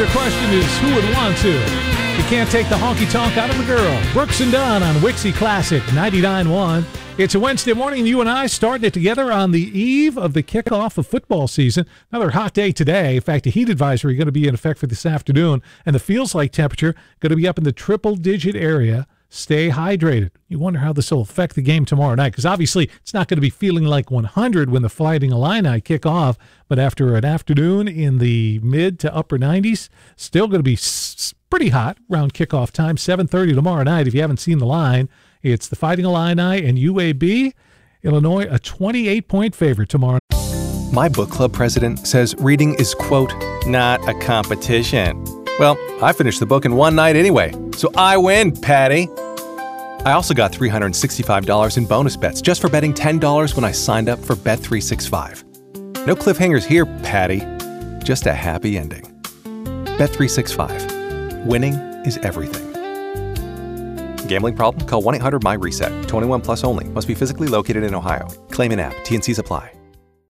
Your question is, who would want to? You can't take the honky-tonk out of a girl. Brooks and Dunn on Wixie Classic 99.1. It's a Wednesday morning, and you and I starting it together on the eve of the kickoff of football season. Another hot day today. In fact, a heat advisory going to be in effect for this afternoon, and the feels-like temperature going to be up in the triple-digit area. Stay hydrated. You wonder how this will affect the game tomorrow night, because obviously it's not going to be feeling like 100 when the Fighting Illini kick off, but after an afternoon in the mid to upper 90s, still going to be pretty hot around kickoff time, 7:30 tomorrow night. If you haven't seen the line, it's the Fighting Illini and UAB. Illinois, a 28-point favorite tomorrow. My book club president says reading is, quote, not a competition. Well, I finished the book in one night anyway, so I win, Patty. I also got $365 in bonus bets just for betting $10 when I signed up for Bet365. No cliffhangers here, Patty. Just a happy ending. Bet365. Winning is everything. Gambling problem? Call 1-800-MY-RESET. 21 plus only. Must be physically located in Ohio. Claim in app. T&Cs apply.